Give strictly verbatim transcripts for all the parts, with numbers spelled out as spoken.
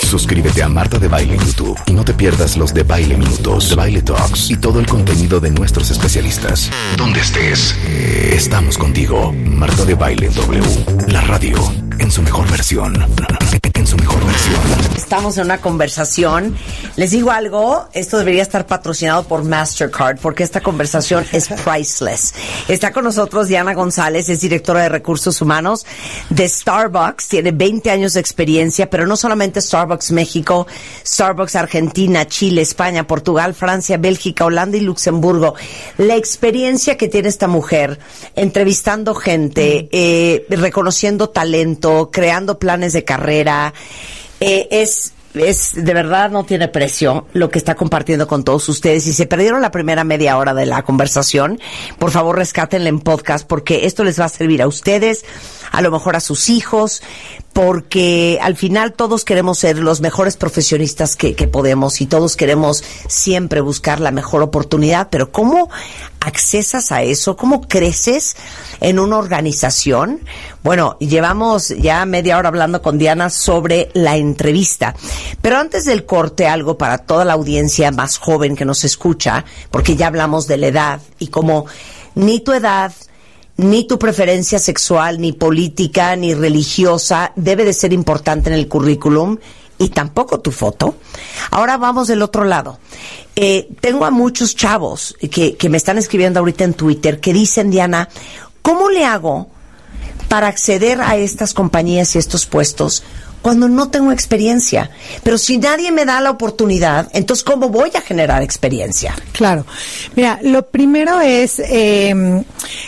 Suscríbete a Marta de Baile en YouTube y no te pierdas los de Baile Minutos, de Baile Talks y todo el contenido de nuestros especialistas. Donde estés, estamos contigo. Marta de Baile W, la radio en su mejor versión. En su mejor versión. Estamos en una conversación. Les digo algo, esto debería estar patrocinado por Mastercard porque esta conversación es priceless. Está con nosotros Diana González, es directora de Recursos Humanos de Starbucks, tiene veinte años de experiencia, pero no solamente Starbucks México, Starbucks Argentina, Chile, España, Portugal, Francia, Bélgica, Holanda y Luxemburgo. La experiencia que tiene esta mujer entrevistando gente, eh, reconociendo talento, creando planes de carrera, eh, es... Es, de verdad, no tiene precio lo que está compartiendo con todos ustedes. Si se perdieron la primera media hora de la conversación, por favor rescátenla en podcast, porque esto les va a servir a ustedes, a lo mejor a sus hijos, porque al final todos queremos ser los mejores profesionistas que, que podemos y todos queremos siempre buscar la mejor oportunidad, pero ¿cómo accesas a eso? ¿Cómo creces en una organización? Bueno, llevamos ya media hora hablando con Diana sobre la entrevista, pero antes del corte, algo para toda la audiencia más joven que nos escucha, porque ya hablamos de la edad y cómo ni tu edad, ni tu preferencia sexual, ni política, ni religiosa debe de ser importante en el currículum, y tampoco tu foto. Ahora vamos del otro lado. Eh, tengo a muchos chavos que, que me están escribiendo ahorita en Twitter que dicen, Diana, ¿cómo le hago para acceder a estas compañías y estos puestos cuando no tengo experiencia? Pero si nadie me da la oportunidad, entonces ¿cómo voy a generar experiencia? Claro. Mira, lo primero es eh,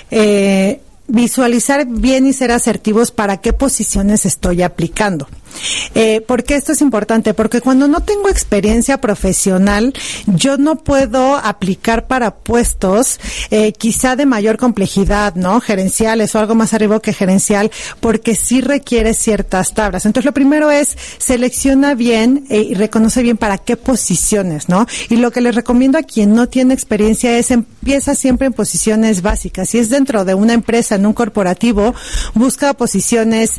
eh, visualizar bien y ser asertivos para qué posiciones estoy aplicando. Eh, ¿Por qué esto es importante? Porque cuando no tengo experiencia profesional, yo no puedo aplicar para puestos eh, quizá de mayor complejidad, ¿no? Gerenciales o algo más arriba que gerencial, porque sí requiere ciertas tablas. Entonces, lo primero es selecciona bien eh, y reconoce bien para qué posiciones, ¿no? Y lo que les recomiendo a quien no tiene experiencia es empieza siempre en posiciones básicas. Si es dentro de una empresa, en un corporativo, busca posiciones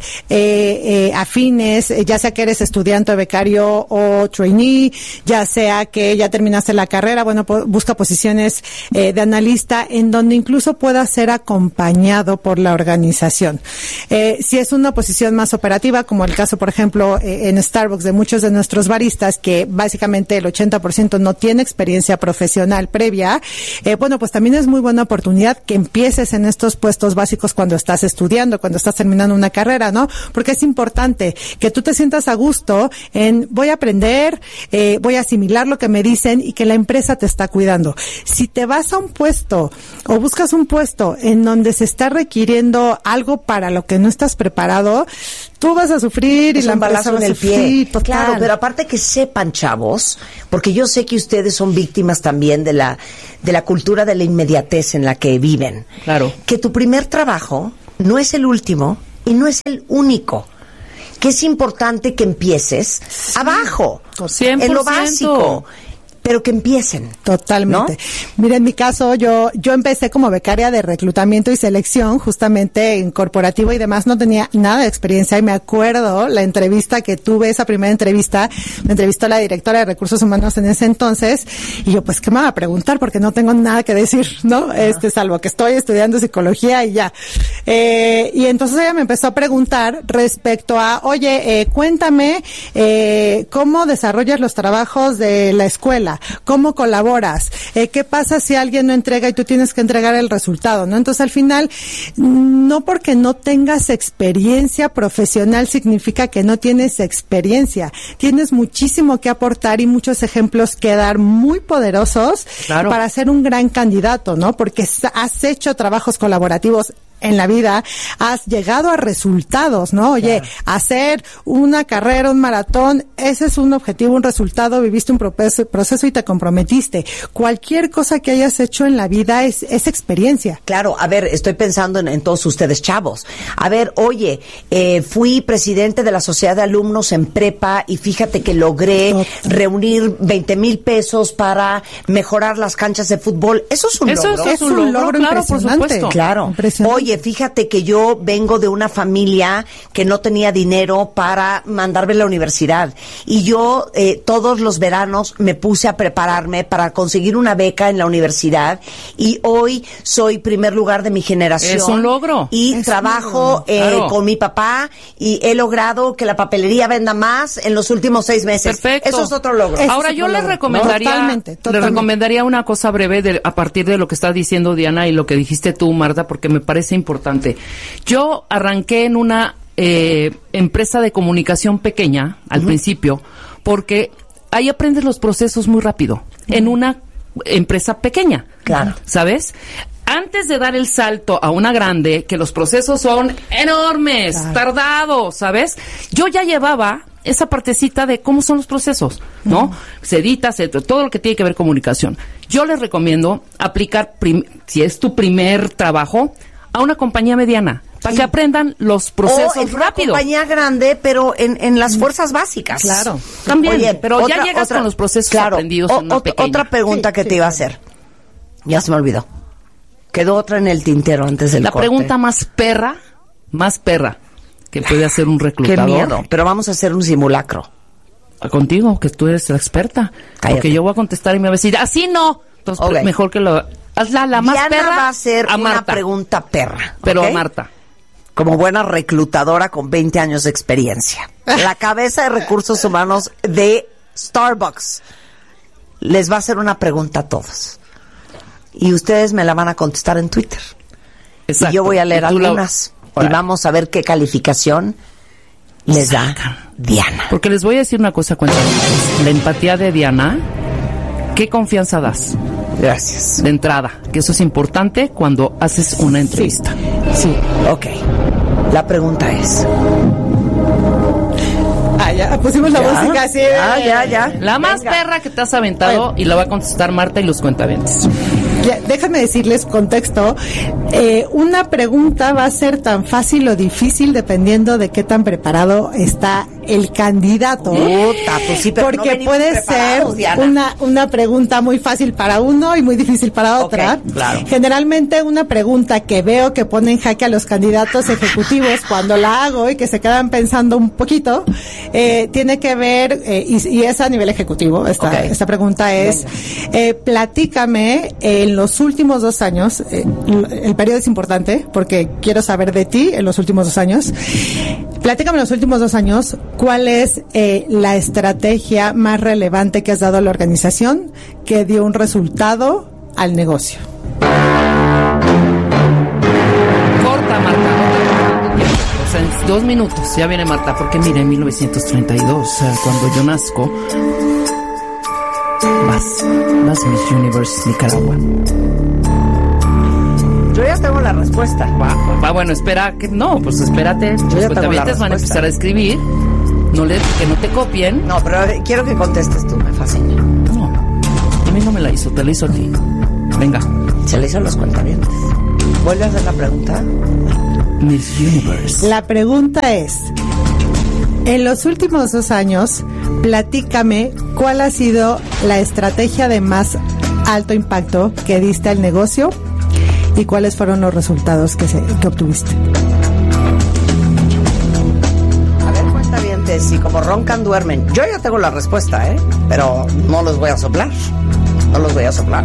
eh, eh, afines, ya sea que eres estudiante, becario o trainee, ya sea que ya terminaste la carrera, bueno, po- busca posiciones eh, de analista en donde incluso pueda ser acompañado por la organización. Eh, si es una posición más operativa, como el caso, por ejemplo, eh, en Starbucks de muchos de nuestros baristas, que básicamente el ochenta por ciento no tiene experiencia profesional previa, eh, bueno, pues también es muy buena oportunidad que empieces en estos puestos básicos cuando estás estudiando, cuando estás terminando una carrera, ¿no? Porque es importante que tú te sientas a gusto en voy a aprender, eh, voy a asimilar lo que me dicen y que la empresa te está cuidando. Si te vas a un puesto o buscas un puesto en donde se está requiriendo algo para lo que no estás preparado, tú vas a sufrir es y la un balazo en el pie. Total. Claro, pero aparte que sepan, chavos, porque yo sé que ustedes son víctimas también de la de la cultura de la inmediatez en la que viven. Claro. Que tu primer trabajo no es el último y no es el único. Que es importante que empieces sí, abajo, cien por ciento. En lo básico, pero que empiecen. Totalmente. ¿No? Mira, en mi caso, yo yo empecé como becaria de reclutamiento y selección, justamente en corporativo y demás, no tenía nada de experiencia y me acuerdo la entrevista que tuve, esa primera entrevista, me entrevistó la directora de Recursos Humanos en ese entonces, y yo, pues, ¿qué me va a preguntar? Porque no tengo nada que decir, ¿no? Uh-huh. Este, salvo que estoy estudiando psicología y ya. Eh, y entonces ella me empezó a preguntar respecto a, oye, eh, cuéntame, eh, ¿cómo desarrollas los trabajos de la escuela? ¿Cómo colaboras? Eh, ¿Qué pasa si alguien no entrega y tú tienes que entregar el resultado, ¿no? Entonces, al final, no porque no tengas experiencia profesional significa que no tienes experiencia. Tienes muchísimo que aportar y muchos ejemplos que dar muy poderosos claro. para ser un gran candidato, ¿no? Porque has hecho trabajos colaborativos en la vida, has llegado a resultados, ¿no? Oye, claro. hacer una carrera, un maratón, ese es un objetivo, un resultado, viviste un proceso, proceso y te comprometiste. Cualquier cosa que hayas hecho en la vida es, es experiencia. Claro, a ver, estoy pensando en, en todos ustedes chavos. A ver, oye, eh, fui presidente de la sociedad de alumnos en prepa y fíjate que logré Total. reunir veinte mil pesos para mejorar las canchas de fútbol. Eso es un Eso logro. Es, es un, un logro, logro claro, impresionante. Por supuesto. Claro. Impresionante. Oye, oye, fíjate que yo vengo de una familia que no tenía dinero para mandarme a la universidad y yo eh, todos los veranos me puse a prepararme para conseguir una beca en la universidad y hoy soy primer lugar de mi generación. Es un logro. Y es trabajo eh, claro. con mi papá y he logrado que la papelería venda más en los últimos seis meses. Perfecto. Eso es otro logro. Ahora yo les recomendaría, totalmente, totalmente. les recomendaría una cosa breve de, a partir de lo que está diciendo Diana y lo que dijiste tú, Marta, porque me parece importante. Yo arranqué en una eh, empresa de comunicación pequeña al uh-huh. principio, porque ahí aprendes los procesos muy rápido. Uh-huh. En una empresa pequeña. Claro. ¿Sabes? Antes de dar el salto a una grande, que los procesos son enormes, claro. tardados, ¿sabes? Yo ya llevaba esa partecita de cómo son los procesos, ¿no? Uh-huh. Se edita, se, todo lo que tiene que ver comunicación. Yo les recomiendo aplicar, prim, si es tu primer trabajo, a una compañía mediana, para sí. que aprendan los procesos o en rápido. Una compañía grande, pero en, en las fuerzas básicas. Claro. También, Oye, pero otra, ya llegas otra, con los procesos claro, aprendidos o, en una otra, pequeña. Otra pregunta sí, que sí, te iba a hacer. Ya se me olvidó. Quedó otra en el tintero antes del La corte. pregunta más perra, más perra, que puede hacer un reclutador. Qué miedo, pero vamos a hacer un simulacro. Contigo, que tú eres la experta. Cállate. Porque yo voy a contestar y me va a decir, así no. Entonces, okay. mejor que lo... Hazla la más Diana perra. va a hacer a una Marta. pregunta perra. Pero ¿okay? a Marta. Como buena reclutadora con veinte años de experiencia. La cabeza de recursos humanos de Starbucks les va a hacer una pregunta a todos. Y ustedes me la van a contestar en Twitter. Exacto. Y yo voy a leer algunas. La... Y vamos a ver qué calificación les da Diana. Porque les voy a decir una cosa, cuéntanos. La empatía de Diana, ¿qué confianza das? Gracias. De entrada, que eso es importante cuando haces una entrevista. Sí, sí. Ok. La pregunta es... Ah, ya, pusimos la ¿Ya? música así. Ya, ya, ya. La más Venga. perra que te has aventado, bueno. y la va a contestar Marta y los cuentavientes. Ya, déjame decirles contexto. Eh, una pregunta va a ser tan fácil o difícil dependiendo de qué tan preparado está el candidato. Puta, pues sí, pero porque no puede ser una, una pregunta muy fácil para uno y muy difícil para otra. Okay, claro. Generalmente una pregunta que veo que pone en jaque a los candidatos ejecutivos cuando la hago y que se quedan pensando un poquito, eh, tiene que ver, eh, y, y es a nivel ejecutivo. Esta, okay. esta pregunta es, eh, platícame en los últimos dos años, eh, el periodo es importante porque quiero saber de ti en los últimos dos años. Platícame en los últimos dos años, ¿cuál es eh, la estrategia más relevante que has dado a la organización que dio un resultado al negocio? Corta, Marta. O sea, en dos minutos ya viene Marta, porque mira, en mil novecientos treinta y dos, o sea, cuando yo nazco, vas, vas Miss Universe Nicaragua. Yo ya tengo la respuesta. Va, va bueno, espera, que no, pues espérate. Los cuentavientes van a empezar a escribir. No le, que no te copien. No, pero quiero que contestes tú, me fascina. No, a mí no me la hizo, te la hizo a ti. Venga. Se la hizo a los cuentavientes. ¿Vuelve a hacer la pregunta? Miss Universe. La pregunta es, en los últimos dos años, platícame cuál ha sido la estrategia de más alto impacto que diste al negocio y cuáles fueron los resultados que, se, que obtuviste. A ver, cuentavientes, si como roncan duermen. Yo ya tengo la respuesta, ¿eh? Pero no los voy a soplar. No los voy a soplar.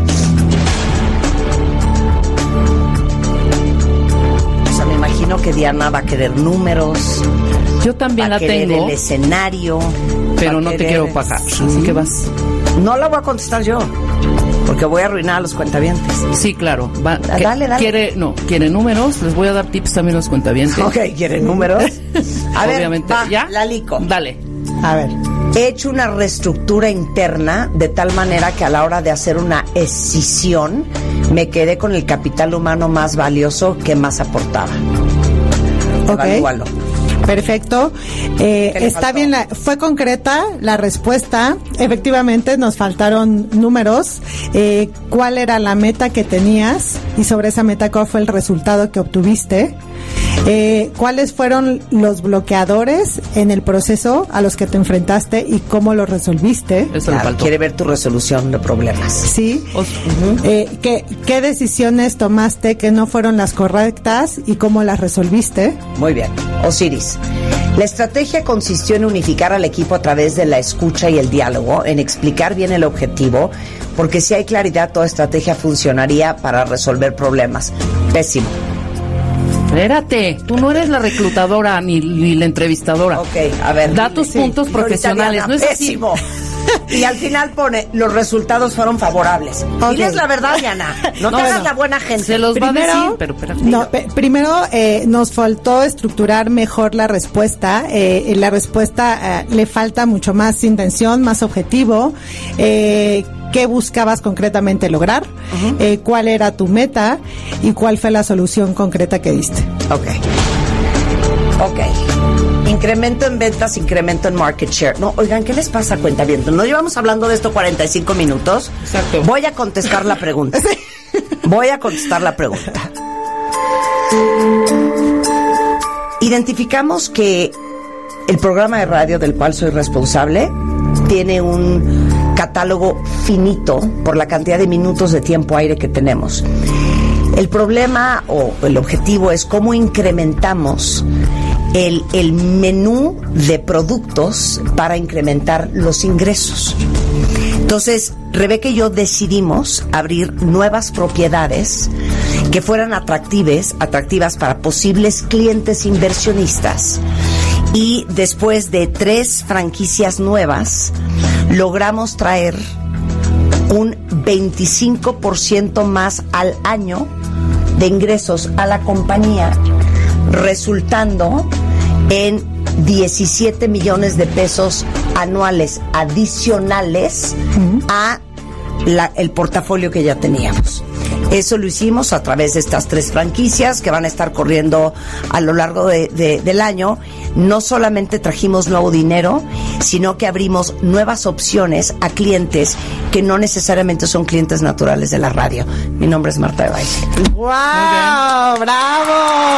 O sea, me imagino que Diana va a querer números. Yo también va la a querer tengo. El escenario. Pero no te quiero pagar. Sí. Así que vas. No la voy a contestar yo. Porque voy a arruinar a los cuentavientes. Sí, claro. Va, dale, dale. Quiere, no, quiere números. Les voy a dar tips también a los cuentavientes. Ok, ¿quiere números? A ver, obviamente. Va, ¿Ya? La lico. Dale. A ver. He hecho una reestructura interna de tal manera que a la hora de hacer una escisión me quedé con el capital humano más valioso que más aportaba. Ok. Evalúalo. Perfecto. Eh, está faltó? bien, la, fue concreta la respuesta. Efectivamente, nos faltaron números. Eh, ¿Cuál era la meta que tenías? Y sobre esa meta, ¿cuál fue el resultado que obtuviste? Eh, ¿Cuáles fueron los bloqueadores en el proceso a los que te enfrentaste y cómo los resolviste? Eso le Claro, faltó. quiere ver tu resolución de problemas. Sí. Os- Eh, ¿qué, ¿Qué decisiones tomaste que no fueron las correctas y cómo las resolviste? Muy bien. Osiris. La estrategia consistió en unificar al equipo a través de la escucha y el diálogo, en explicar bien el objetivo, porque si hay claridad, toda estrategia funcionaría para resolver problemas. Pésimo. Espérate, tú no eres la reclutadora ni, ni la entrevistadora. Ok, a ver. Da dile, tus sí. puntos Ahorita profesionales, Diana, no es así. pésimo. Y al final pone, los resultados fueron favorables. Ok. Diles la verdad, Diana. No, No, te hagas bueno, la buena gente. se los va a decir, pero espérate. no, pe- primero eh, nos faltó estructurar mejor la respuesta. Eh, la respuesta eh, le falta mucho más intención, más objetivo. Eh, ¿Qué buscabas concretamente lograr? Uh-huh. Eh, ¿Cuál era tu meta? ¿Y cuál fue la solución concreta que diste? Ok. Ok. Incremento en ventas, incremento en market share. No, oigan, ¿qué les pasa, cuentavientos? No llevamos hablando de esto cuarenta y cinco minutos. Exacto. Voy a contestar la pregunta. Voy a contestar la pregunta. Identificamos que el programa de radio del cual soy responsable tiene un catálogo finito por la cantidad de minutos de tiempo aire que tenemos. El problema o el objetivo es cómo incrementamos el, el menú de productos para incrementar los ingresos. Entonces, Rebeca y yo decidimos abrir nuevas propiedades que fueran atractivas, atractivas para posibles clientes inversionistas. Y después de tres franquicias nuevas, logramos traer un veinticinco por ciento más al año de ingresos a la compañía, resultando en diecisiete millones de pesos anuales adicionales uh-huh. a la, el portafolio que ya teníamos. Eso lo hicimos a través de estas tres franquicias que van a estar corriendo a lo largo de, de, del año. No solamente trajimos nuevo dinero, sino que abrimos nuevas opciones a clientes que no necesariamente son clientes naturales de la radio. Mi nombre es Marta de Baile. ¡Wow! ¡Bravo!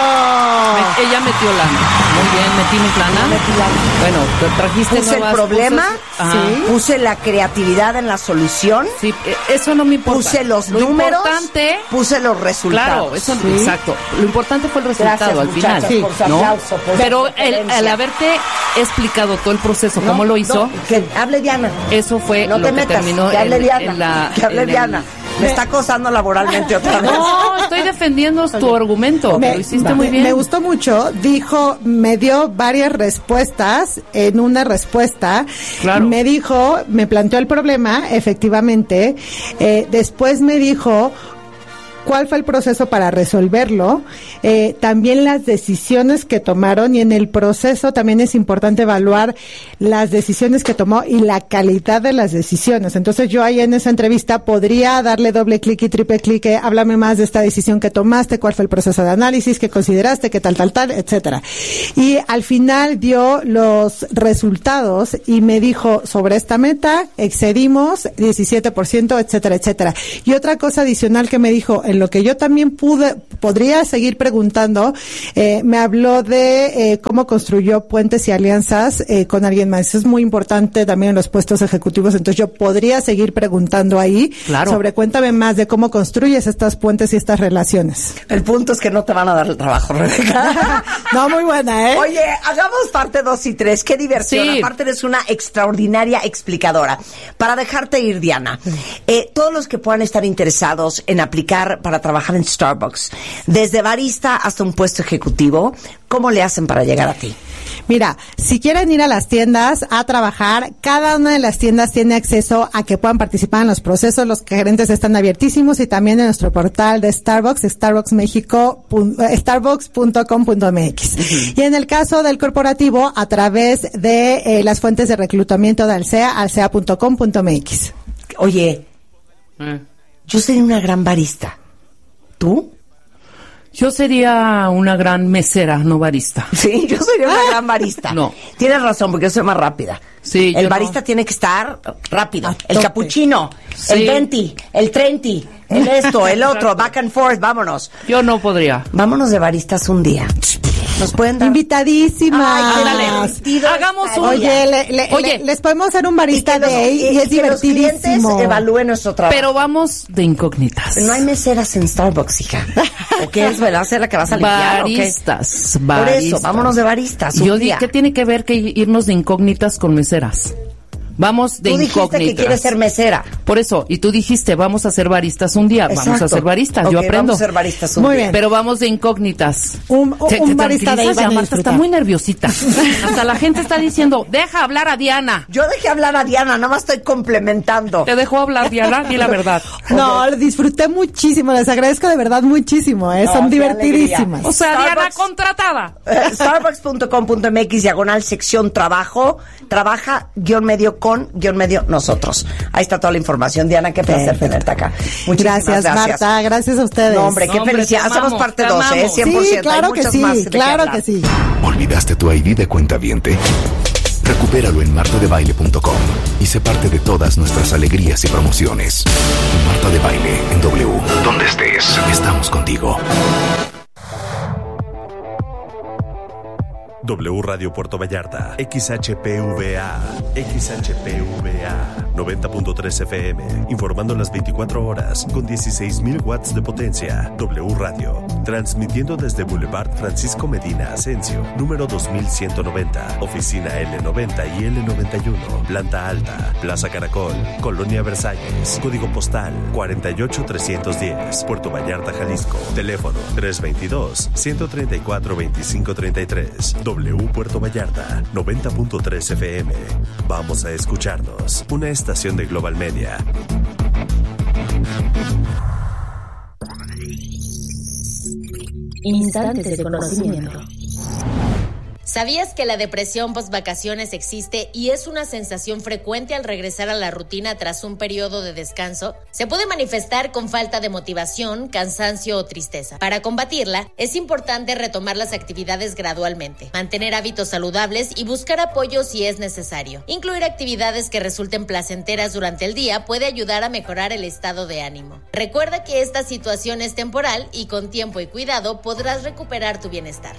Me, ella metió lana. Muy bien, metimos lana. Metí lana. Bueno, te trajiste puse nuevas el problema, cosas. ¿sí? Puse la creatividad en la solución. Sí, eso no me importa. Puse los lo números, importante, puse los resultados. Claro, eso, ¿sí? Exacto. Lo importante fue el resultado. Gracias, al final. Sí, por su ¿no? aplauso, por Pero su el, el haberte explicado todo el proceso, no, cómo lo hizo, no, que hable Diana. Eso fue no lo te que metas, terminó que hable en, Diana, en la... que hable en Diana. El... Me está acosando laboralmente otra vez. No, estoy defendiendo tu argumento. Me, lo hiciste va, muy bien. Me gustó mucho. Dijo, me dio varias respuestas en una respuesta. Claro. Me dijo, me planteó el problema, efectivamente. Eh, después me dijo cuál fue el proceso para resolverlo, eh, también las decisiones que tomaron, y en el proceso también es importante evaluar las decisiones que tomó y la calidad de las decisiones. Entonces yo ahí en esa entrevista podría darle doble clic y triple clic, eh, háblame más de esta decisión que tomaste, cuál fue el proceso de análisis, qué consideraste, qué tal, tal, tal, etcétera. Y al final dio los resultados y me dijo, sobre esta meta excedimos diecisiete por ciento, etcétera, etcétera. Y otra cosa adicional que me dijo, en lo que yo también pude, podría seguir preguntando, eh, me habló de eh, cómo construyó puentes y alianzas eh, con alguien más. Eso es muy importante también en los puestos ejecutivos, entonces yo podría seguir preguntando ahí claro. sobre, cuéntame más de cómo construyes estas puentes y estas relaciones. El punto es que no te van a dar el trabajo, Rebeca. No, muy buena, ¿eh? Oye, hagamos parte dos y tres. Qué diversión. Sí. Aparte eres una extraordinaria explicadora. Para dejarte ir, Diana, eh, todos los que puedan estar interesados en aplicar para trabajar en Starbucks, desde barista hasta un puesto ejecutivo, ¿cómo le hacen para llegar a ti? Mira, si quieren ir a las tiendas a trabajar, cada una de las tiendas tiene acceso a que puedan participar en los procesos. Los gerentes están abiertísimos, y también en nuestro portal de Starbucks, Starbucks México, starbucks punto com punto m x. Uh-huh. Y en el caso del corporativo, a través de eh, las fuentes de reclutamiento de Alsea, alsea punto com punto m x. Oye, eh. yo sería una gran barista. ¿Tú? Yo sería una gran mesera, no barista. Sí, yo sería una gran barista. No. Tienes razón, porque yo soy más rápida. Sí, el yo barista no. tiene que estar rápido. A el tope. cappuccino, Sí. el venti, el treinta, el esto, el otro, back and forth, vámonos. Yo no podría. Vámonos de baristas un día. Nos pueden dar... Invitadísimas. Ay, Ándale. Hagamos un... Oye, le, le, Oye, le, les podemos hacer un barista los, day y, y es que divertidísimo. Los clientes evalúen nuestro trabajo. Pero vamos de incógnitas. No hay meseras en Starbucks, hija. ¿O qué es? ¿Verdad? ¿Ser la que vas a limpiar? Baristas, ¿o qué? baristas. Por eso, vámonos de baristas. Yo día. digo, ¿qué tiene que ver que irnos de incógnitas con meseras? Vamos de Tú dijiste incógnitas. que quieres ser mesera. Por eso, y tú dijiste, vamos a ser baristas un día. Exacto. Vamos a ser baristas, yo Ok, aprendo. Vamos a ser baristas un Muy día. bien. Pero vamos de incógnitas. Un, un, ¿Te, un te barista day tranquilizas? van a Ya, Marta disfrutar. está muy nerviosita. Hasta la gente está diciendo, deja hablar a Diana. Yo dejé hablar a Diana, nada más estoy complementando. ¿Te dejó hablar, Diana? Di la verdad. No, lo disfruté muchísimo, les agradezco de verdad muchísimo, ¿eh? No, son qué divertidísimas. O sea, Diana Starbucks. contratada. Eh, Starbucks punto com punto m x diagonal sección trabajo, trabaja guión medio con guión medio nosotros. Ahí está toda la información. Diana, qué placer Perfecto. tenerte acá. Muchísimas Gracias, gracias. Marta, gracias a ustedes. No, hombre, qué No, hombre, felicidad. te Hacemos amamos, parte te dos, ¿eh? amamos. cien por ciento. Sí, claro Hay que muchas sí, más de qué claro hablar. que sí. ¿Olvidaste tu I D de cuentaviente? Recupéralo en marta de baile punto com y sé parte de todas nuestras alegrías y promociones. Marta de Baile en W. Donde estés, estamos contigo. W Radio Puerto Vallarta, X H P V A, X H P V A, noventa punto tres F M, informando las veinticuatro horas con dieciséis mil watts de potencia. W Radio, transmitiendo desde Boulevard Francisco Medina Asensio, número dos mil ciento noventa, oficina L noventa y L noventa y uno, planta alta, Plaza Caracol, Colonia Versalles, código postal cuarenta y ocho trescientos diez, Puerto Vallarta, Jalisco, teléfono tres veintidós, ciento treinta y cuatro, veinticinco treinta y tres. W Puerto Vallarta, noventa punto tres F M. Vamos a escucharnos. Una estación de Global Media. Instantes de conocimiento. ¿Sabías que la depresión post-vacaciones existe y es una sensación frecuente al regresar a la rutina tras un periodo de descanso? Se puede manifestar con falta de motivación, cansancio o tristeza. Para combatirla, es importante retomar las actividades gradualmente, mantener hábitos saludables y buscar apoyo si es necesario. Incluir actividades que resulten placenteras durante el día puede ayudar a mejorar el estado de ánimo. Recuerda que esta situación es temporal y con tiempo y cuidado podrás recuperar tu bienestar.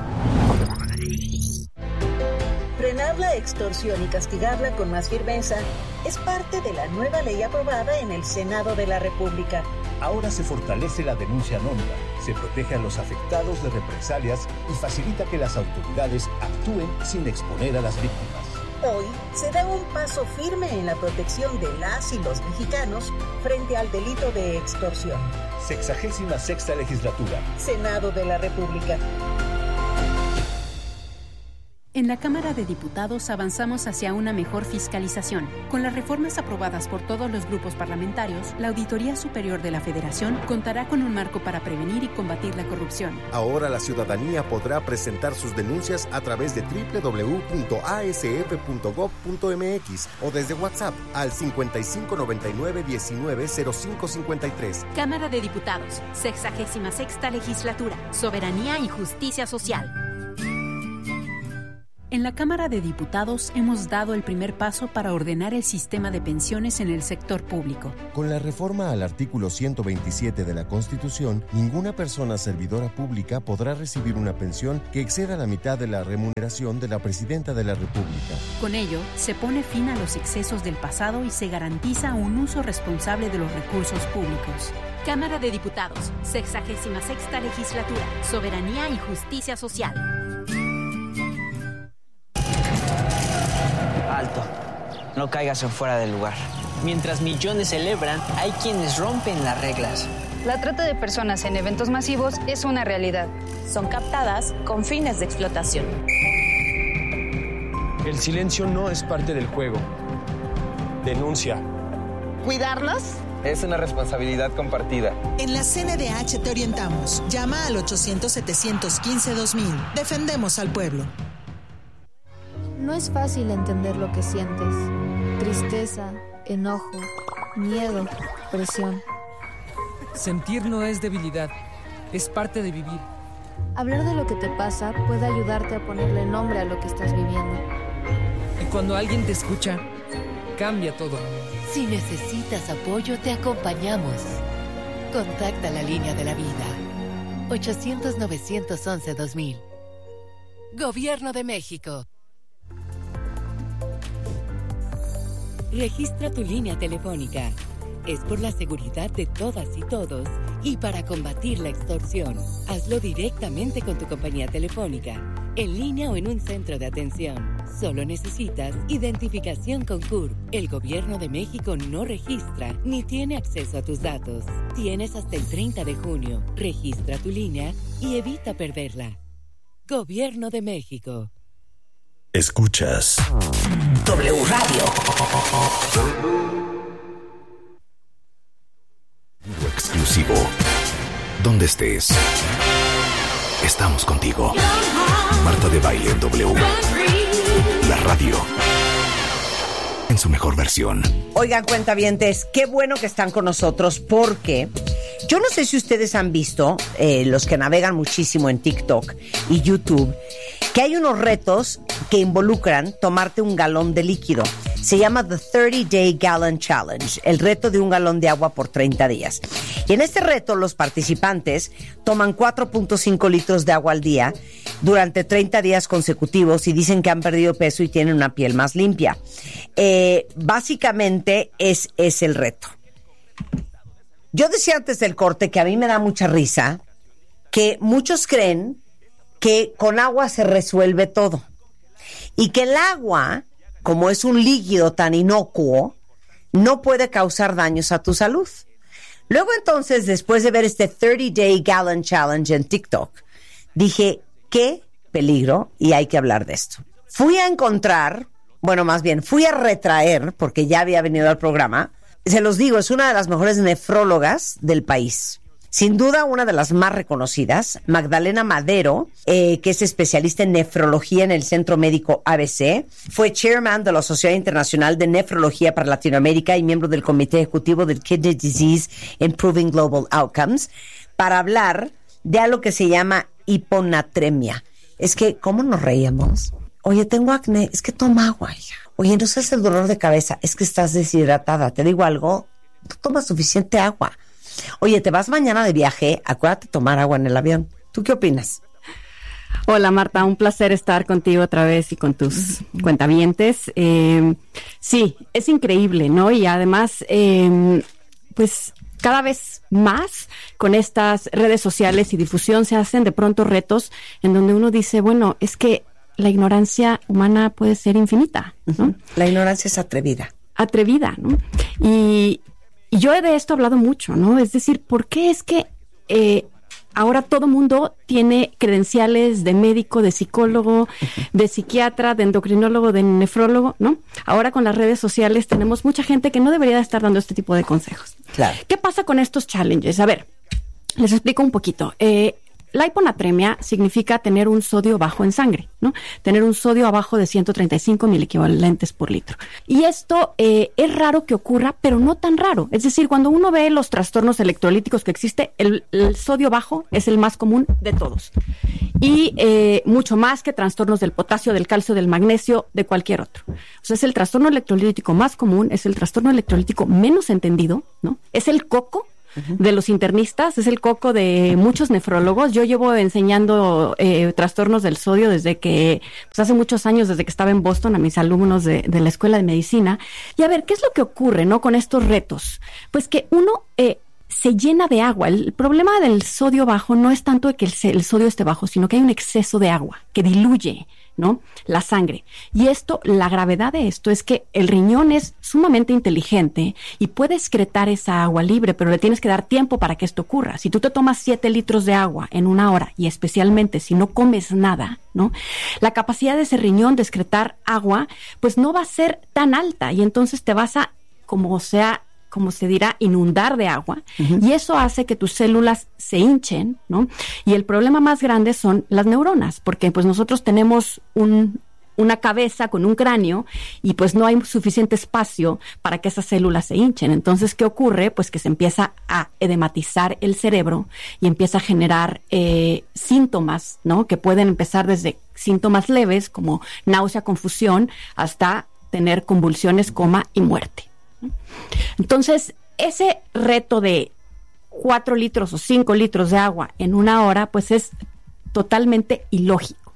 Frenar la extorsión y castigarla con más firmeza es parte de la nueva ley aprobada en el Senado de la República. Ahora se fortalece la denuncia anónima, se protege a los afectados de represalias y facilita que las autoridades actúen sin exponer a las víctimas. Hoy se da un paso firme en la protección de las y los mexicanos frente al delito de extorsión. Sexagésima sexta legislatura. Senado de la República. En la Cámara de Diputados avanzamos hacia una mejor fiscalización. Con las reformas aprobadas por todos los grupos parlamentarios, la Auditoría Superior de la Federación contará con un marco para prevenir y combatir la corrupción. Ahora la ciudadanía podrá presentar sus denuncias a través de doble u doble u doble u punto a s f punto gob punto m x o desde WhatsApp al cincuenta y cinco noventa y nueve diecinueve cero cinco cincuenta y tres. Cámara de Diputados, sexagésima sexta legislatura, soberanía y justicia social. En la Cámara de Diputados hemos dado el primer paso para ordenar el sistema de pensiones en el sector público. Con la reforma al artículo ciento veintisiete de la Constitución, ninguna persona servidora pública podrá recibir una pensión que exceda la mitad de la remuneración de la Presidenta de la República. Con ello, se pone fin a los excesos del pasado y se garantiza un uso responsable de los recursos públicos. Cámara de Diputados, sexagésima sexta legislatura, soberanía y justicia social. Alto, no caigas en fuera del lugar. Mientras millones celebran, hay quienes rompen las reglas. La trata de personas en eventos masivos es una realidad. Son captadas con fines de explotación. El silencio no es parte del juego. Denuncia. ¿Cuidarnos? Es una responsabilidad compartida. En la C N D H te orientamos. Llama al ochocientos, setecientos quince, dos mil. Defendemos al pueblo. No es fácil entender lo que sientes. Tristeza, enojo, miedo, presión. Sentir no es debilidad, es parte de vivir. Hablar de lo que te pasa puede ayudarte a ponerle nombre a lo que estás viviendo. Y cuando alguien te escucha, cambia todo. Si necesitas apoyo, te acompañamos. Contacta la línea de la vida. ochocientos, novecientos once, dos mil. Gobierno de México. Registra tu línea telefónica. Es por la seguridad de todas y todos y para combatir la extorsión. Hazlo directamente con tu compañía telefónica, en línea o en un centro de atención. Solo necesitas identificación con C U R. El Gobierno de México no registra ni tiene acceso a tus datos. Tienes hasta el treinta de junio. Registra tu línea y evita perderla. Gobierno de México. Escuchas W Radio. Exclusivo. Donde estés, estamos contigo. Marta de Baile en W. La radio en su mejor versión. Oigan, cuentavientes, qué bueno que están con nosotros porque yo no sé si ustedes han visto, eh, los que navegan muchísimo en TikTok y YouTube, que hay unos retos que involucran tomarte un galón de líquido. Se llama The thirty day Gallon Challenge, el reto de un galón de agua por treinta días. Y en este reto los participantes toman cuatro punto cinco litros de agua al día durante treinta días consecutivos y dicen que han perdido peso y tienen una piel más limpia. Eh, básicamente es, es el reto. Yo decía antes del corte que a mí me da mucha risa que muchos creen que con agua se resuelve todo y que el agua, como es un líquido tan inocuo, no puede causar daños a tu salud. Luego entonces, después de ver este thirty day Gallon Challenge en TikTok, dije, qué peligro y hay que hablar de esto. Fui a encontrar, bueno, más bien, fui a retraer, porque ya había venido al programa, se los digo, es una de las mejores nefrólogas del país. Sin duda, una de las más reconocidas, Magdalena Madero, eh, que es especialista en nefrología en el Centro Médico A B C, fue chairman de la Sociedad Internacional de Nefrología para Latinoamérica y miembro del Comité Ejecutivo del Kidney Disease Improving Global Outcomes, para hablar de algo que se llama hiponatremia. Es que, ¿cómo nos reíamos? Oye, tengo acné, es que toma agua, hija. Oye, no es el dolor de cabeza, es que estás deshidratada. Te digo algo, tú tomas suficiente agua. Oye, te vas mañana de viaje, acuérdate de tomar agua en el avión. ¿Tú qué opinas? Hola Marta, un placer estar contigo otra vez y con tus cuentavientes. Eh, sí, es increíble, ¿no? Y además, eh, pues cada vez más con estas redes sociales y difusión se hacen de pronto retos en donde uno dice, bueno, es que la ignorancia humana puede ser infinita, ¿no? Uh-huh. La ignorancia es atrevida. Atrevida, ¿no? Y... Y yo de esto he hablado mucho, ¿no? Es decir, ¿por qué es que eh, ahora todo mundo tiene credenciales de médico, de psicólogo, uh-huh. de psiquiatra, de endocrinólogo, de nefrólogo, ¿no? Ahora con las redes sociales tenemos mucha gente que no debería estar dando este tipo de consejos. Claro. ¿Qué pasa con estos challenges? A ver, les explico un poquito. Eh, La hiponatremia significa tener un sodio bajo en sangre, ¿no? Tener un sodio abajo de ciento treinta y cinco miliequivalentes por litro. Y esto eh, es raro que ocurra, pero no tan raro. Es decir, cuando uno ve los trastornos electrolíticos que existe, el, el sodio bajo es el más común de todos. Y eh, mucho más que trastornos del potasio, del calcio, del magnesio, de cualquier otro. O sea, es el trastorno electrolítico más común, es el trastorno electrolítico menos entendido, ¿no? Es el coco de los internistas, es el coco de muchos nefrólogos. Yo llevo enseñando eh, trastornos del sodio desde que, pues hace muchos años, desde que estaba en Boston, a mis alumnos de, de la Escuela de Medicina. Y a ver, ¿qué es lo que ocurre, no, con estos retos? Pues que uno eh, se llena de agua. El problema del sodio bajo no es tanto que el, el sodio esté bajo, sino que hay un exceso de agua que diluye, ¿no?, la sangre. Y esto, la gravedad de esto es que el riñón es sumamente inteligente y puede excretar esa agua libre, pero le tienes que dar tiempo para que esto ocurra. Si tú te tomas siete litros de agua en una hora, y especialmente si no comes nada, ¿no?, la capacidad de ese riñón de excretar agua, pues no va a ser tan alta, y entonces te vas a, como sea, como se dirá, inundar de agua, uh-huh. y eso hace que tus células se hinchen, ¿no? Y el problema más grande son las neuronas, porque pues nosotros tenemos un, una cabeza con un cráneo y pues no hay suficiente espacio para que esas células se hinchen. Entonces, ¿qué ocurre? Pues que se empieza a edematizar el cerebro y empieza a generar eh, síntomas, ¿no?, que pueden empezar desde síntomas leves como náusea, confusión, hasta tener convulsiones, coma y muerte. Entonces, ese reto de cuatro litros o cinco litros de agua en una hora, pues es totalmente ilógico.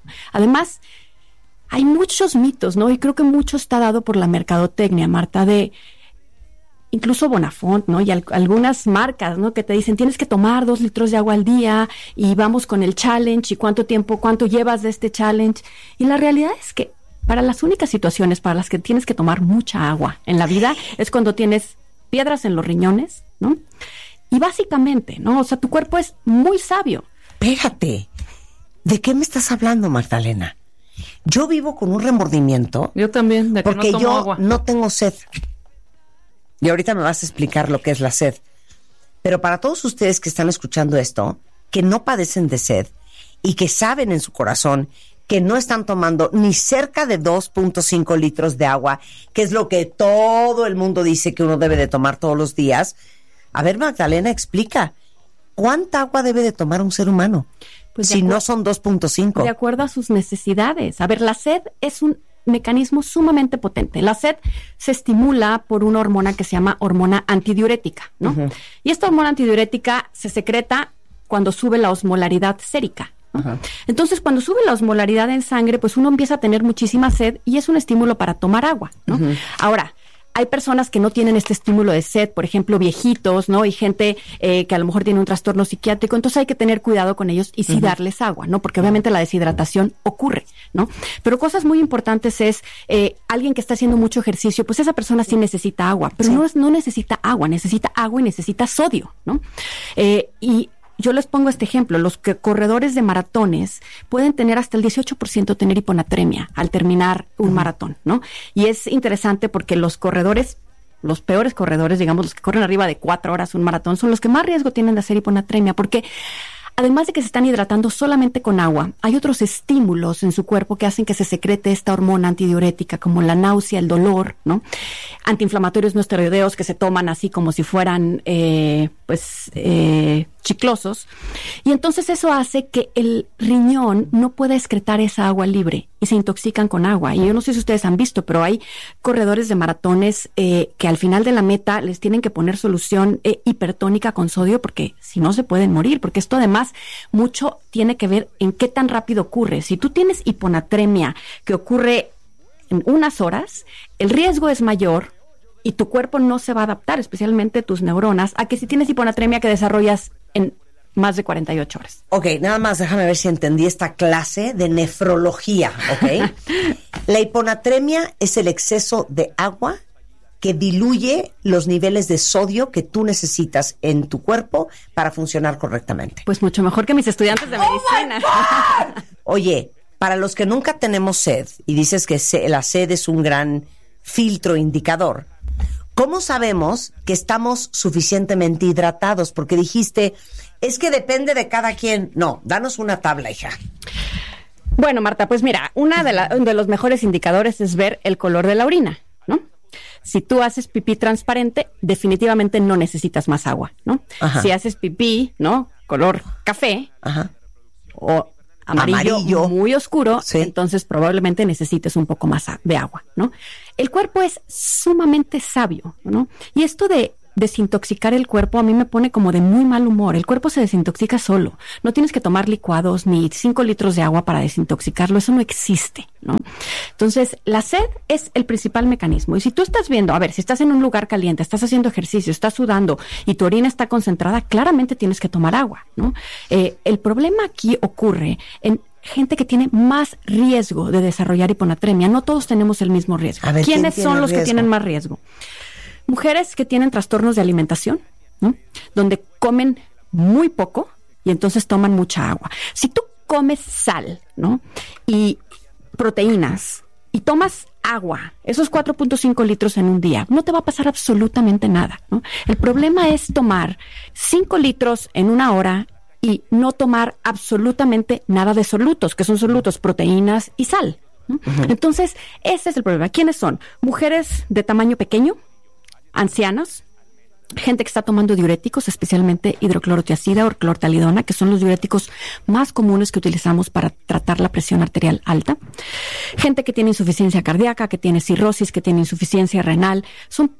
Además, hay muchos mitos, ¿no? Y creo que mucho está dado por la mercadotecnia, Marta, de incluso Bonafont, ¿no? Y al, algunas marcas, ¿no? Que te dicen, tienes que tomar dos litros de agua al día y vamos con el challenge y cuánto tiempo, cuánto llevas de este challenge. Y la realidad es que para las únicas situaciones para las que tienes que tomar mucha agua en la vida es cuando tienes piedras en los riñones, ¿no? Y básicamente, ¿no? O sea, tu cuerpo es muy sabio. Espérate, ¿de qué me estás hablando, Magdalena? Yo vivo con un remordimiento. Yo también, de que porque no tomo yo agua. no tengo sed. Y ahorita me vas a explicar lo que es la sed. Pero para todos ustedes que están escuchando esto, que no padecen de sed y que saben en su corazón que no están tomando ni cerca de dos punto cinco litros de agua, que es lo que todo el mundo dice que uno debe de tomar todos los días. A ver, Magdalena, explica, ¿cuánta agua debe de tomar un ser humano? Pues si no son dos punto cinco. De acuerdo a sus necesidades. A ver, la sed es un mecanismo sumamente potente. La sed se estimula por una hormona que se llama hormona antidiurética, ¿no? Uh-huh. Y esta hormona antidiurética se secreta cuando sube la osmolaridad sérica, ¿no? Uh-huh. Entonces, cuando sube la osmolaridad en sangre, pues uno empieza a tener muchísima sed y es un estímulo para tomar agua, ¿no? Uh-huh. Ahora, hay personas que no tienen este estímulo de sed, por ejemplo, viejitos, ¿no? Y gente eh, que a lo mejor tiene un trastorno psiquiátrico, entonces hay que tener cuidado con ellos y sí uh-huh. darles agua, ¿no? Porque obviamente la deshidratación ocurre, ¿no? Pero cosas muy importantes es, eh, alguien que está haciendo mucho ejercicio, pues esa persona sí necesita agua, pero sí. no, no necesita agua, necesita agua y necesita sodio, ¿no? Eh, y yo les pongo este ejemplo, los que corredores de maratones pueden tener hasta el dieciocho por ciento tener hiponatremia al terminar un uh-huh. maratón, ¿no? Y es interesante porque los corredores, los peores corredores, digamos, los que corren arriba de cuatro horas un maratón, son los que más riesgo tienen de hacer hiponatremia, porque además de que se están hidratando solamente con agua, hay otros estímulos en su cuerpo que hacen que se secrete esta hormona antidiurética, como la náusea, el dolor, ¿no? Antiinflamatorios no esteroideos que se toman así como si fueran, eh, pues, eh, chiclosos. Y entonces eso hace que el riñón no pueda excretar esa agua libre y se intoxican con agua. Y yo no sé si ustedes han visto, pero hay corredores de maratones eh, que al final de la meta les tienen que poner solución eh, hipertónica con sodio porque si no se pueden morir, porque esto además mucho tiene que ver en qué tan rápido ocurre. Si tú tienes hiponatremia que ocurre en unas horas, el riesgo es mayor y tu cuerpo no se va a adaptar, especialmente tus neuronas, a que si tienes hiponatremia que desarrollas en más de cuarenta y ocho horas. Ok, nada más déjame ver si entendí esta clase de nefrología, ¿ok? La hiponatremia es el exceso de agua que diluye los niveles de sodio que tú necesitas en tu cuerpo para funcionar correctamente. Pues mucho mejor que mis estudiantes de medicina. Oh Oye, para los que nunca tenemos sed, y dices que se, la sed es un gran filtro indicador, ¿cómo sabemos que estamos suficientemente hidratados? Porque dijiste, es que depende de cada quien. No, danos una tabla, hija. Bueno, Marta, pues mira, uno de, la, de los mejores indicadores es ver el color de la orina, ¿no? Si tú haces pipí transparente, definitivamente no necesitas más agua, ¿no? Ajá. Si haces pipí, ¿no? Color café, Ajá. o amarillo, amarillo muy oscuro, sí. entonces probablemente necesites un poco más de agua, ¿no? El cuerpo es sumamente sabio, ¿no? Y esto de desintoxicar el cuerpo a mí me pone como de muy mal humor. El cuerpo se desintoxica solo. No tienes que tomar licuados ni cinco litros de agua para desintoxicarlo. Eso no existe, ¿no? Entonces, la sed es el principal mecanismo. Y si tú estás viendo, a ver, si estás en un lugar caliente, estás haciendo ejercicio, estás sudando y tu orina está concentrada, claramente tienes que tomar agua, ¿no? Eh, el problema aquí ocurre en gente que tiene más riesgo de desarrollar hiponatremia. No todos tenemos el mismo riesgo. A ver, ¿quiénes ¿quién son los riesgo? que tienen más riesgo? Mujeres que tienen trastornos de alimentación, ¿no? Donde comen muy poco y entonces toman mucha agua. Si tú comes sal, ¿no? Y proteínas y tomas agua, esos cuatro punto cinco litros en un día, no te va a pasar absolutamente nada, ¿no? El problema es tomar cinco litros en una hora y no tomar absolutamente nada de solutos, que son solutos, proteínas y sal, ¿no? Uh-huh. Entonces, ese es el problema. ¿Quiénes son? Mujeres de tamaño pequeño, ancianos, gente que está tomando diuréticos, especialmente hidroclorotiazida o clortalidona, que son los diuréticos más comunes que utilizamos para tratar la presión arterial alta, gente que tiene insuficiencia cardíaca, que tiene cirrosis, que tiene insuficiencia renal, son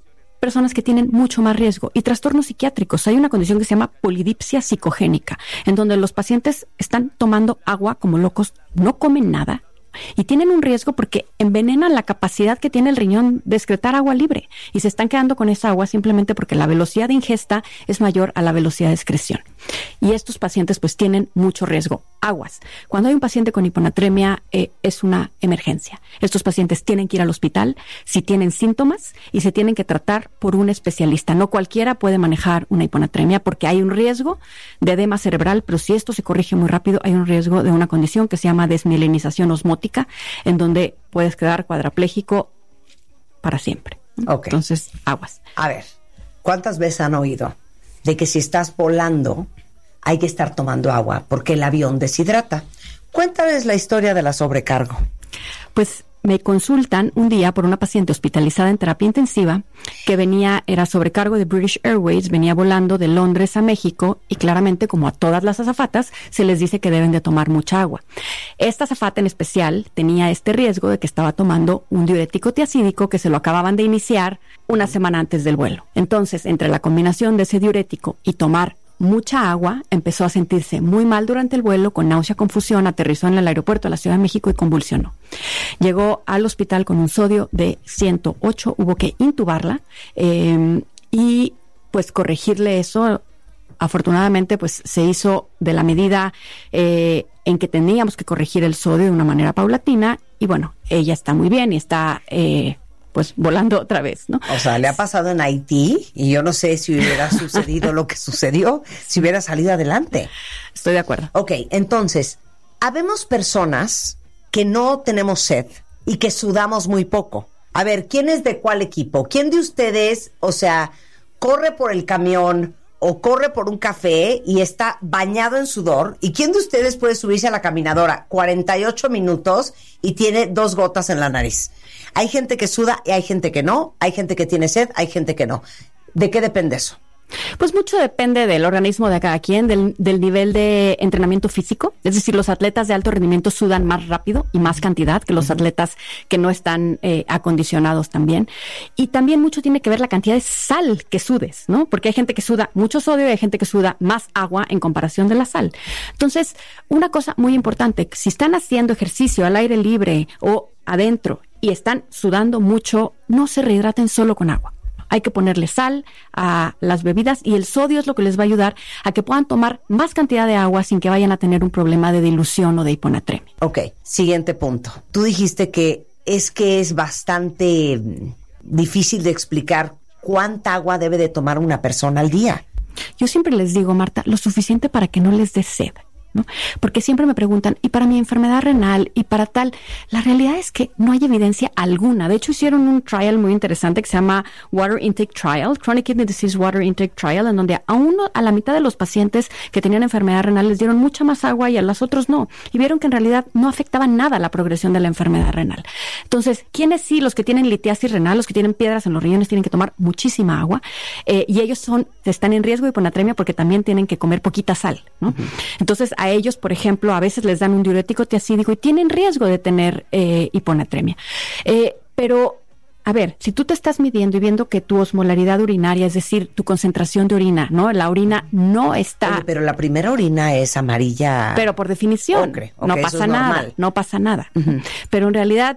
personas que tienen mucho más riesgo y trastornos psiquiátricos. Hay una condición que se llama polidipsia psicogénica, en donde los pacientes están tomando agua como locos, no comen nada y tienen un riesgo porque envenenan la capacidad que tiene el riñón de excretar agua libre y se están quedando con esa agua simplemente porque la velocidad de ingesta es mayor a la velocidad de excreción. Y estos pacientes pues tienen mucho riesgo. Aguas. Cuando hay un paciente con hiponatremia eh, es una emergencia. Estos pacientes tienen que ir al hospital si tienen síntomas y se tienen que tratar por un especialista. No cualquiera puede manejar una hiponatremia porque hay un riesgo de edema cerebral, pero si esto se corrige muy rápido, hay un riesgo de una condición que se llama desmielinización osmótica, en donde puedes quedar cuadrapléjico para siempre. Okay. Entonces, aguas. A ver, ¿cuántas veces han oído de que si estás volando hay que estar tomando agua porque el avión deshidrata? Cuéntales la historia de la sobrecargo. Pues me consultan un día por una paciente hospitalizada en terapia intensiva que venía, era sobrecargo de British Airways, venía volando de Londres a México y claramente, como a todas las azafatas, se les dice que deben de tomar mucha agua. Esta azafata en especial tenía este riesgo de que estaba tomando un diurético tiacídico que se lo acababan de iniciar una semana antes del vuelo. Entonces, entre la combinación de ese diurético y tomar mucha agua, empezó a sentirse muy mal durante el vuelo, con náusea, confusión, aterrizó en el aeropuerto de la Ciudad de México y convulsionó. Llegó al hospital con un sodio de ciento ocho, hubo que intubarla eh, y pues corregirle eso. Afortunadamente pues se hizo de la medida eh, en que teníamos que corregir el sodio de una manera paulatina y bueno, ella está muy bien y está eh, pues volando otra vez, ¿no? O sea, le ha pasado en Haití y yo no sé si hubiera sucedido lo que sucedió si hubiera salido adelante. Estoy de acuerdo. Ok, entonces, habemos personas que no tenemos sed y que sudamos muy poco. A ver, ¿quién es de cuál equipo? ¿Quién de ustedes, o sea, corre por el camión o corre por un café y está bañado en sudor? ¿Y quién de ustedes puede subirse a la caminadora cuarenta y ocho minutos y tiene dos gotas en la nariz? Hay gente que suda y hay gente que no, hay gente que tiene sed, hay gente que no. ¿De qué depende eso? Pues mucho depende del organismo de cada quien, del, del nivel de entrenamiento físico. Es decir, los atletas de alto rendimiento sudan más rápido y más cantidad que los atletas que no están eh, acondicionados también. Y también mucho tiene que ver la cantidad de sal que sudes, ¿no? Porque hay gente que suda mucho sodio y hay gente que suda más agua en comparación de la sal. Entonces, una cosa muy importante, si están haciendo ejercicio al aire libre o adentro y están sudando mucho, no se rehidraten solo con agua. Hay que ponerle sal a las bebidas y el sodio es lo que les va a ayudar a que puedan tomar más cantidad de agua sin que vayan a tener un problema de dilución o de hiponatremia. Ok, siguiente punto. Tú dijiste que es que es bastante difícil de explicar cuánta agua debe de tomar una persona al día. Yo siempre les digo, Marta, lo suficiente para que no les dé sed, ¿no? Porque siempre me preguntan, ¿y para mi enfermedad renal? ¿Y para tal? La realidad es que no hay evidencia alguna. De hecho, hicieron un trial muy interesante que se llama Water Intake Trial, Chronic Kidney Disease Water Intake Trial, en donde a uno, a la mitad de los pacientes que tenían enfermedad renal les dieron mucha más agua y a los otros no. Y vieron que en realidad no afectaba nada la progresión de la enfermedad renal. Entonces, ¿quiénes sí? Los que tienen litiasis renal, los que tienen piedras en los riñones, tienen que tomar muchísima agua. Eh, y ellos son, están en riesgo de hiponatremia porque también tienen que comer poquita sal, ¿no? Uh-huh. Entonces, a ellos, por ejemplo, a veces les dan un diurético tiacídico y tienen riesgo de tener eh, hiponatremia. Eh, pero, a ver, si tú te estás midiendo y viendo que tu osmolaridad urinaria, es decir, tu concentración de orina, ¿no? La orina no está... Oye, pero la primera orina es amarilla... Pero por definición, ocre. Okay, no pasa nada, normal. no pasa nada. Uh-huh. Pero en realidad,